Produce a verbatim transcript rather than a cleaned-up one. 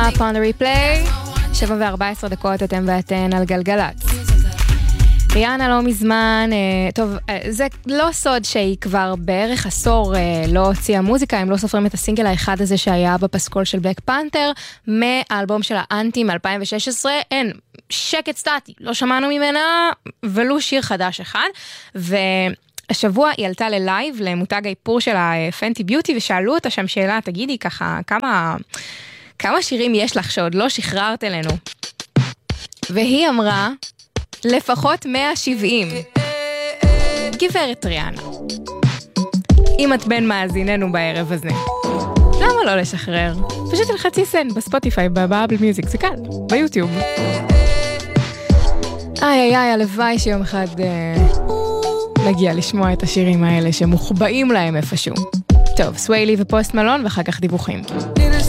Up on the replay, שבע וארבע עשרה דקות אתם ואתן על גלגלץ. ריאנה לא מזמן, אה, טוב, אה, זה לא סוד שהיא כבר בערך עשור אה, לא הוציאה מוזיקה, הם לא סופרים את הסינגל האחד הזה שהיה בפסקול של בלק פנתר, מהאלבום של האנטי מ-אלפיים ושש עשרה, אין, שקט סטטי, לא שמענו ממנה ולו שיר חדש אחד, והשבוע היא עלתה ללייב למותג האיפור של הפנטי ביוטי, ושאלו אותה שם שאלה, תגידי ככה, כמה, כמה שירים יש לך שעוד לא שחררת אלינו? והיא אמרה, לפחות מאה ושבעים. גברת ריאנה, אם את בין מאזיננו בערב הזה, למה לא לשחרר? פשוט תלחצי סן בספוטיפיי, באפל מיוזיק, זה קל, ביוטיוב. איי איי איי, הלוואי שיום אחד אה, נגיע לשמוע את השירים האלה שמוחבאים להם איפשהו. טוב, סוויילי ופוסט מלון ואחר כך דיווחים.